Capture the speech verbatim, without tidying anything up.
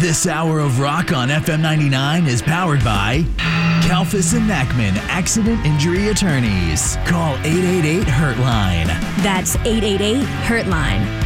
This hour of rock on F M ninety-nine is powered by Kalfas and Nackman Accident Injury Attorneys. Call eight eight eight, hurt line. That's eight eight eight, hurt line.